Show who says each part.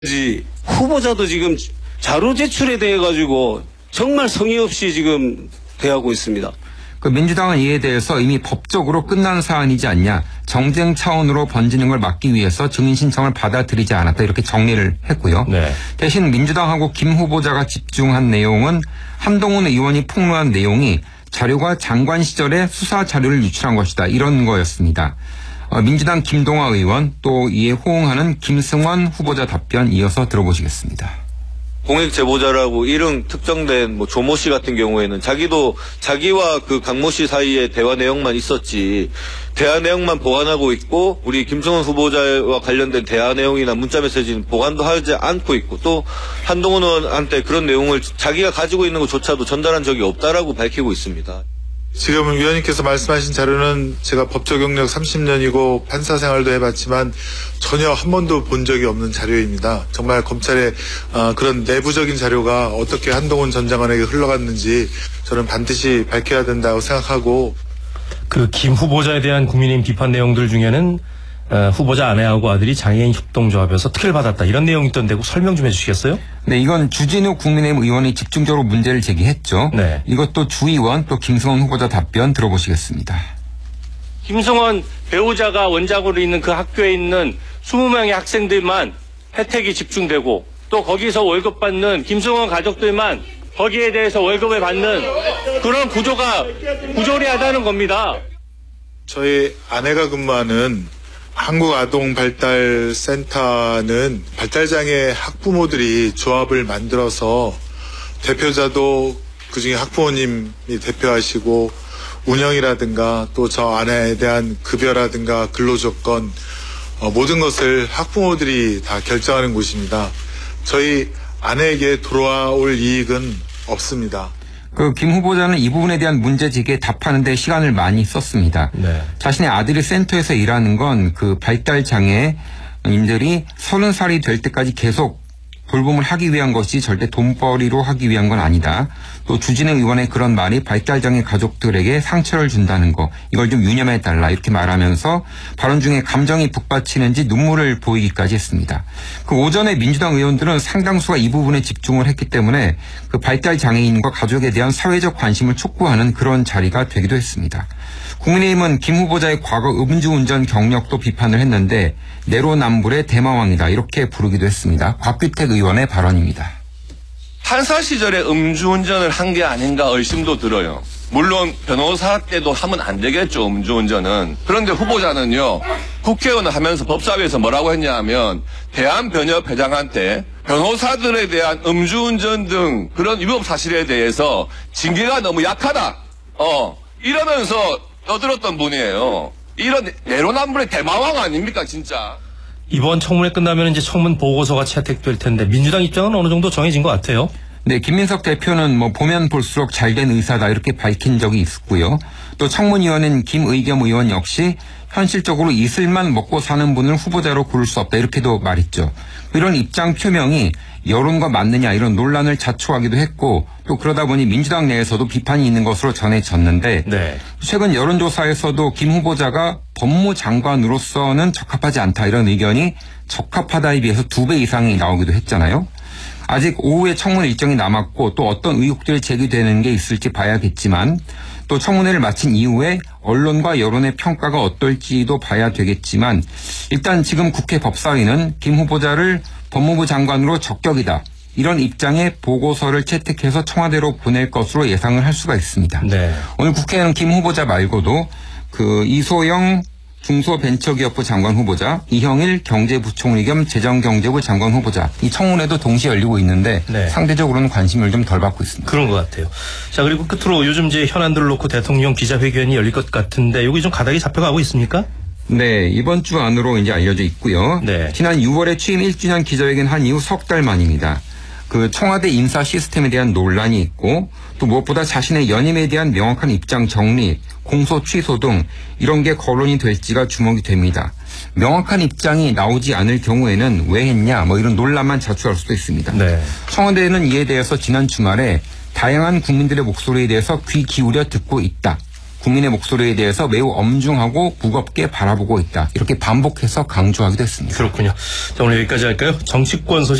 Speaker 1: 후보자도 지금 자료 제출에 대해 가지고 정말 성의 없이 지금 대하고 있습니다.
Speaker 2: 그 민주당은 이에 대해서 이미 법적으로 끝난 사안이지 않냐, 정쟁 차원으로 번지는 걸 막기 위해서 증인 신청을 받아들이지 않았다, 이렇게 정리를 했고요.
Speaker 3: 네.
Speaker 2: 대신 민주당하고 김 후보자가 집중한 내용은 한동훈 의원이 폭로한 내용이 자료가 장관 시절에 수사 자료를 유출한 것이다, 이런 거였습니다. 민주당 김동화 의원, 또 이에 호응하는 김승원 후보자 답변 이어서 들어보시겠습니다.
Speaker 4: 공익 제보자라고 이름 특정된 조모 씨 같은 경우에는 자기와 그 강모 씨 사이에 대화 내용만 있었지, 대화 내용만 보관하고 있고, 우리 김승원 후보자와 관련된 대화 내용이나 문자 메시지는 보관도 하지 않고 있고, 또 한동훈 의원한테 그런 내용을 자기가 가지고 있는 것조차도 전달한 적이 없다라고 밝히고 있습니다.
Speaker 5: 지금 위원님께서 말씀하신 자료는 제가 법조 경력 30년이고 판사 생활도 해봤지만 전혀 한 번도 본 적이 없는 자료입니다. 정말 검찰의 그런 내부적인 자료가 어떻게 한동훈 전 장관에게 흘러갔는지 저는 반드시 밝혀야 된다고 생각하고,
Speaker 3: 그 김 후보자에 대한 국민의힘 비판 내용들 중에는 후보자 아내하고 아들이 장애인 협동조합에서 특혜를 받았다, 이런 내용이 있던데 설명 좀 해주시겠어요?
Speaker 2: 네, 이건 주진우 국민의힘 의원이 집중적으로 문제를 제기했죠.
Speaker 3: 네.
Speaker 2: 이것도 주 의원 또 김승원 후보자 답변 들어보시겠습니다.
Speaker 6: 김승원 배우자가 원장으로 있는 그 학교에 있는 20명의 학생들만 혜택이 집중되고, 또 거기서 월급 받는 김승원 가족들만 거기에 대해서 월급을 받는 그런 구조가 부조리하다는 겁니다.
Speaker 5: 저희 아내가 근무하는 한국아동발달센터는 발달장애 학부모들이 조합을 만들어서 대표자도 그중에 학부모님이 대표하시고, 운영이라든가 또 저 아내에 대한 급여라든가 근로조건, 모든 것을 학부모들이 다 결정하는 곳입니다. 저희 아내에게 돌아올 이익은 없습니다.
Speaker 2: 그 김 후보자는 이 부분에 대한 문제 제기에 답하는 데 시간을 많이 썼습니다.
Speaker 3: 네.
Speaker 2: 자신의 아들이 센터에서 일하는 건 그 발달장애인들이 30살이 될 때까지 계속 돌봄을 하기 위한 것이 절대 돈벌이로 하기 위한 건 아니다. 또 주진우 의원의 그런 말이 발달장애 가족들에게 상처를 준다는 거, 이걸 좀 유념해달라, 이렇게 말하면서 발언 중에 감정이 북받치는지 눈물을 보이기까지 했습니다. 그 오전에 민주당 의원들은 상당수가 이 부분에 집중을 했기 때문에 그 발달장애인과 가족에 대한 사회적 관심을 촉구하는 그런 자리가 되기도 했습니다. 국민의힘은 김 후보자의 과거 음주운전 경력도 비판을 했는데 내로남불의 대마왕이다, 이렇게 부르기도 했습니다. 곽규택 의원의 발언입니다.
Speaker 7: 판사 시절에 음주운전을 한 게 아닌가 의심도 들어요. 물론 변호사 때도 하면 안 되겠죠, 음주운전은. 그런데 후보자는요, 국회의원을 하면서 법사위에서 뭐라고 했냐 하면, 대한변협회장한테 변호사들에 대한 음주운전 등 그런 위법 사실에 대해서 징계가 너무 약하다, 이러면서 떠들었던 분이에요. 이런 내로남불의 대마왕 아닙니까, 진짜?
Speaker 3: 이번 청문회 끝나면 이제 청문 보고서가 채택될 텐데 민주당 입장은 어느 정도 정해진 것 같아요.
Speaker 2: 네, 김민석 대표는 보면 볼수록 잘된 의사다, 이렇게 밝힌 적이 있었고요. 또 청문위원인 김의겸 의원 역시 현실적으로 이슬만 먹고 사는 분을 후보자로 고를 수 없다, 이렇게도 말했죠. 이런 입장 표명이 여론과 맞느냐, 이런 논란을 자초하기도 했고, 또 그러다 보니 민주당 내에서도 비판이 있는 것으로 전해졌는데,
Speaker 3: 네.
Speaker 2: 최근 여론조사에서도 김 후보자가 법무장관으로서는 적합하지 않다, 이런 의견이 적합하다에 비해서 2배 이상이 나오기도 했잖아요. 아직 오후에 청문 일정이 남았고 또 어떤 의혹들이 제기되는 게 있을지 봐야겠지만, 또 청문회를 마친 이후에 언론과 여론의 평가가 어떨지도 봐야 되겠지만, 일단 지금 국회 법사위는 김 후보자를 법무부 장관으로 적격이다, 이런 입장의 보고서를 채택해서 청와대로 보낼 것으로 예상을 할 수가 있습니다.
Speaker 3: 네.
Speaker 2: 오늘 국회는 김 후보자 말고도 그 이소영 중소벤처기업부 장관 후보자, 이형일 경제부총리 겸 재정경제부 장관 후보자, 이 청문회도 동시에 열리고 있는데,
Speaker 3: 네.
Speaker 2: 상대적으로는 관심을 좀 덜 받고 있습니다.
Speaker 3: 그런 것 같아요. 자, 그리고 끝으로 요즘 이제 현안들을 놓고 대통령 기자회견이 열릴 것 같은데 여기 좀 가닥이 잡혀가고 있습니까?
Speaker 2: 네, 이번 주 안으로 이제 알려져 있고요.
Speaker 3: 네.
Speaker 2: 지난 6월에 취임 1주년 기자회견 한 이후 석 달 만입니다. 그 청와대 인사 시스템에 대한 논란이 있고, 또 무엇보다 자신의 연임에 대한 명확한 입장 정리, 공소 취소 등 이런 게 거론이 될지가 주목이 됩니다. 명확한 입장이 나오지 않을 경우에는 왜 했냐, 이런 논란만 자초할 수도 있습니다.
Speaker 3: 네.
Speaker 2: 청와대는 이에 대해서 지난 주말에 다양한 국민들의 목소리에 대해서 귀 기울여 듣고 있다, 국민의 목소리에 대해서 매우 엄중하고 무겁게 바라보고 있다. 이렇게 반복해서 강조하기도 했습니다.
Speaker 3: 그렇군요. 자, 오늘 여기까지 할까요? 정치권 소식